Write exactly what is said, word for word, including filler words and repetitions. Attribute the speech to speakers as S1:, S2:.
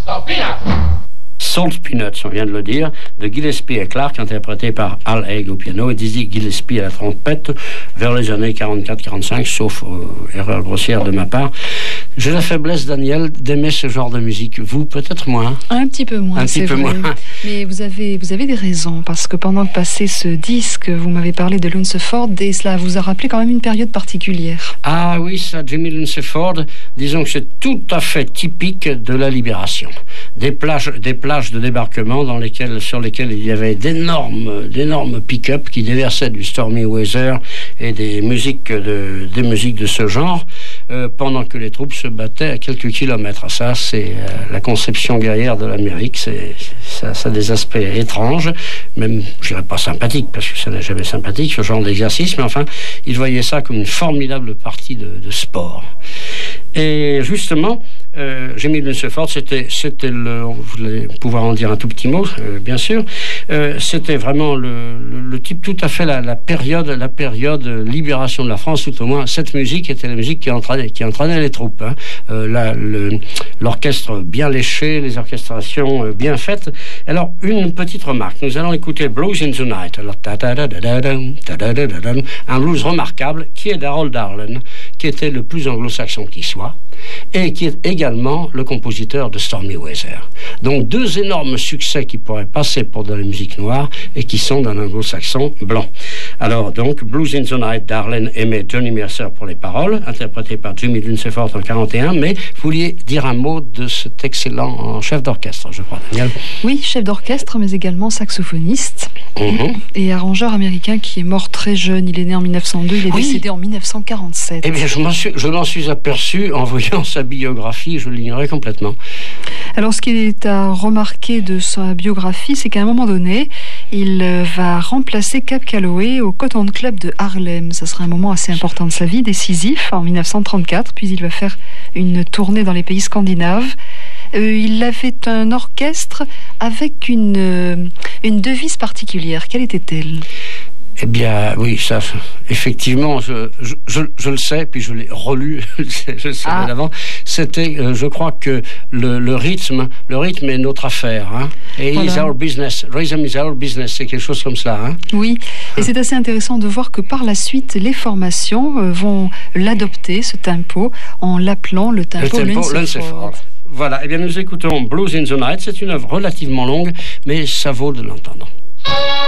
S1: Salt Peanuts, on vient de le dire, de Gillespie et Clark, interprété par Al Haig au piano et Dizzy Gillespie à la trompette, vers les années quarante-quatre quarante-cinq, sauf euh, erreur grossière de ma part. J'ai la faiblesse, Daniel, d'aimer ce genre de musique. Vous, peut-être moins.
S2: Un petit peu moins,
S1: Un
S2: c'est
S1: petit peu
S2: vrai.
S1: moins.
S2: Mais vous avez, vous avez des raisons, parce que pendant de passer ce disque, vous m'avez parlé de Lunceford, et cela vous a rappelé quand même une période particulière.
S1: Ah oui, ça, Jimmy Lunceford, disons que c'est tout à fait typique de la Libération. Des plages, des plages de débarquement dans lesquelles, sur lesquelles il y avait d'énormes, d'énormes pick-up qui déversaient du Stormy Weather et des musiques de, des musiques de ce genre, euh, pendant que les troupes se battaient à quelques kilomètres. Ça, c'est euh, la conception guerrière de l'Amérique. C'est, ça, ça a des aspects étranges, même, je dirais pas sympathiques, parce que ça n'est jamais sympathique, ce genre d'exercice, mais enfin, ils voyaient ça comme une formidable partie de, de sport. Et justement, euh, Jimmy Lunceford, c'était, c'était le, vous allez pouvoir en dire un tout petit mot, euh, bien sûr, euh, c'était vraiment le, le, le type, tout à fait la, la période, la période libération de la France, tout au moins. Cette musique était la musique qui entraînait, qui entraînait les troupes. Hein. Euh, la, le, l'orchestre bien léché, les orchestrations euh, bien faites. Alors, une petite remarque. Nous allons écouter Blues in the Night. Alors, un blues remarquable qui est d'Harold Arlen, qui était le plus anglo-saxon qui soit, et qui est également le compositeur de Stormy Weather. Donc deux énormes succès qui pourraient passer pour de la musique noire et qui sont d'un anglo-saxon blanc. Alors donc, Blues in the Night d'Arlen aimait Johnny Mercer pour les paroles, interprété par Jimmy Lunceford en quarante et un, mais vous vouliez dire un mot de cet excellent chef d'orchestre, je crois, Daniel.
S2: Oui, chef d'orchestre, mais également saxophoniste mm-hmm. et arrangeur américain qui est mort très jeune. Il est né en mille neuf cent deux, il est oui. décédé en mille neuf cent quarante-sept.
S1: Eh bien, je m'en suis, je m'en suis aperçu en voyant sa biographie, je l'ignorais complètement.
S2: Alors, ce qui est à remarquer de sa biographie, c'est qu'à un moment donné, il va remplacer Cab Calloway au Cotton Club de Harlem. Ça sera un moment assez important de sa vie, décisif, en mille neuf cent trente-quatre, puis il va faire une tournée dans les pays scandinaves. Euh, il avait un orchestre avec une, euh, une devise particulière. Quelle était-elle ?
S1: Eh bien, oui, ça, effectivement, je, je, je, je le sais, puis je l'ai relu, je le savais ah. d'avant. C'était, euh, je crois que le, le rythme, le rythme est notre affaire, hein. Et voilà. Is our business, rhythm is our business, c'est quelque chose comme cela, hein.
S2: Oui, et c'est assez intéressant de voir que par la suite, les formations euh, vont l'adopter, ce tempo, en l'appelant le tempo,
S1: le tempo Lunceford. Voilà, eh bien, nous écoutons Blues in the Night. C'est une œuvre relativement longue, mais ça vaut de l'entendre.